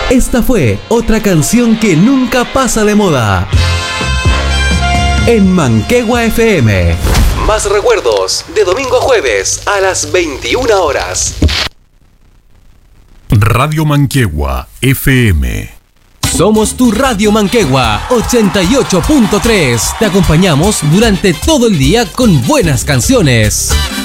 Esta fue otra canción que nunca pasa de moda. En Manquehue FM. Más recuerdos de domingo a jueves a las 21 horas. Radio Manquehue FM. Somos tu Radio Manquehue 88.3. Te acompañamos durante todo el día con buenas canciones.